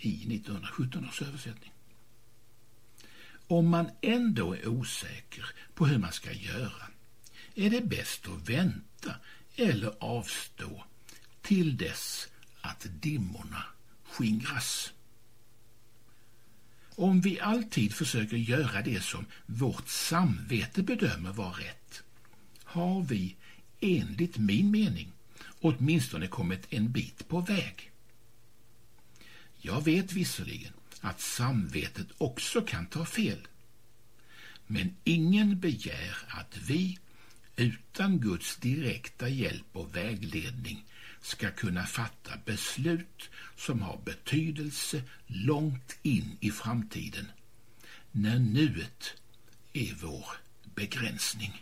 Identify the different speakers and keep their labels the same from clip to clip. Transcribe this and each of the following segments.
Speaker 1: i 1917 års översättning. Om man ändå är osäker på hur man ska göra är det bäst att vänta eller avstå till dess att dimmorna skingras. Om vi alltid försöker göra det som vårt samvete bedömer vara rätt, har vi enligt min mening åtminstone kommit en bit på väg. Jag vet visserligen att samvetet också kan ta fel, men ingen begär att vi utan Guds direkta hjälp och vägledning ska kunna fatta beslut som har betydelse långt in i framtiden, när nuet är vår begränsning.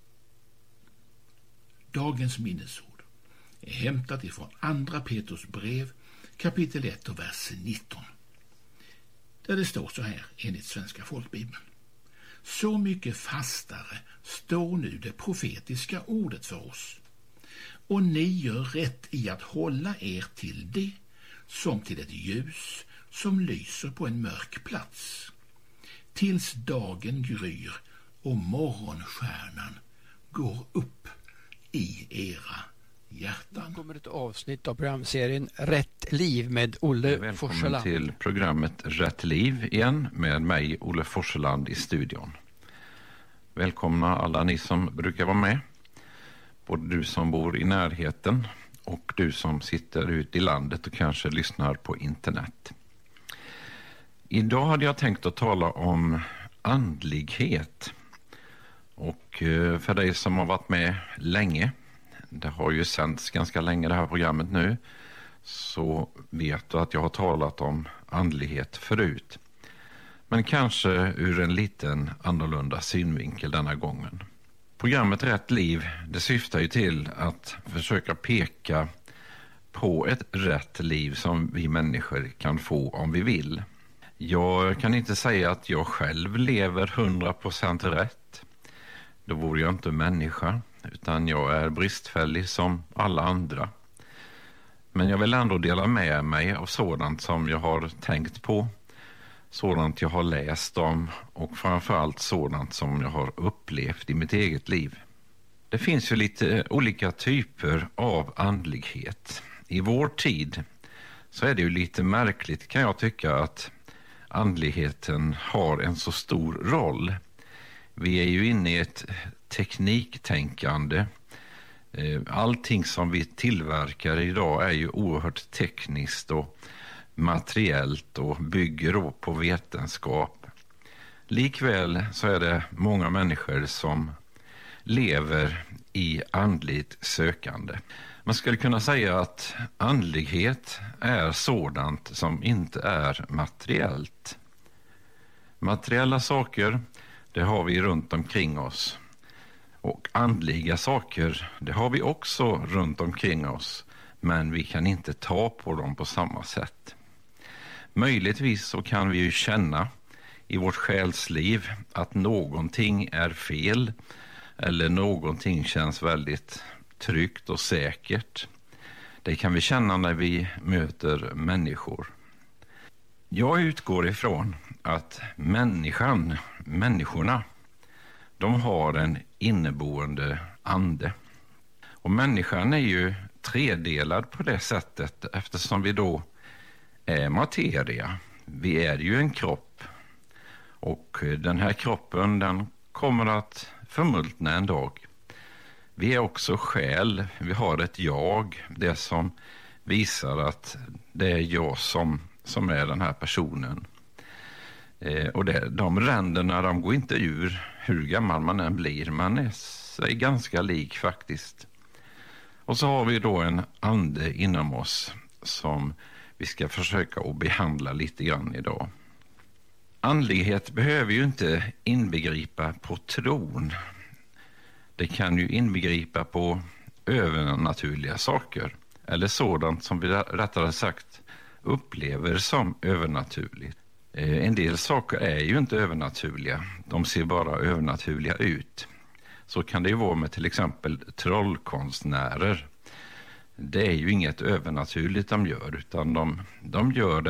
Speaker 1: Dagens minnesord är hämtat ifrån andra Petrus brev, kapitel 1 och vers 19, där det står så här enligt Svenska folkbibeln. Så mycket fastare står nu det profetiska ordet för oss, och ni gör rätt i att hålla er till det som till ett ljus som lyser på en mörk plats, tills dagen gryr och morgonstjärnan går upp i era hjärtan.
Speaker 2: Nu kommer ett avsnitt av programserien Rätt liv med Olle Forseland.
Speaker 3: Välkommen till programmet Rätt liv igen med mig, Olle Forseland, i studion. Välkomna alla ni som brukar vara med. Både du som bor i närheten och du som sitter ute i landet och kanske lyssnar på internet. Idag hade jag tänkt att tala om andlighet. Och för dig som har varit med länge, det har ju sänts ganska länge det här programmet nu, så vet du att jag har talat om andlighet förut. Men kanske ur en liten annorlunda synvinkel denna gången. Programmet Rätt liv, det syftar ju till att försöka peka på ett rätt liv som vi människor kan få om vi vill. Jag kan inte säga att jag själv lever 100% rätt. Då vore jag inte människa, utan jag är bristfällig som alla andra. Men jag vill ändå dela med mig av sådant som jag har tänkt på, sådant jag har läst om och framförallt sådant som jag har upplevt i mitt eget liv. Det finns ju lite olika typer av andlighet. I vår tid så är det ju lite märkligt, kan jag tycka, att andligheten har en så stor roll. Vi är ju inne i ett tekniktänkande. Allting som vi tillverkar idag är ju oerhört tekniskt och materiellt och bygger då på vetenskap. Likväl så är det många människor som lever i andligt sökande. Man skulle kunna säga att andlighet är sådant som inte är materiellt. Materiella saker, det har vi runt omkring oss. Och andliga saker, det har vi också runt omkring oss. Men vi kan inte ta på dem på samma sätt. Möjligtvis så kan vi ju känna i vårt själsliv att någonting är fel. Eller någonting känns väldigt tryggt och säkert. Det kan vi känna när vi möter människor. Jag utgår ifrån att människorna, de har en inneboende ande. Och människan är ju tredelad på det sättet eftersom vi då är materia. Vi är ju en kropp och den här kroppen, den kommer att förmultna en dag. Vi är också själ, vi har ett jag, det som visar att det är jag som är den här personen. Och de ränderna, de går inte ur hur gammal man än blir. Man är sig ganska lik faktiskt. Och så har vi då en ande inom oss som vi ska försöka att behandla lite grann idag. Andlighet behöver ju inte inbegripa på tron. Det kan ju inbegripa på övernaturliga saker. Eller sådant som vi rättare sagt upplever som övernaturligt. En del saker är ju inte övernaturliga. De ser bara övernaturliga ut. Så kan det ju vara med till exempel trollkonstnärer. Det är ju inget övernaturligt de gör, utan de gör det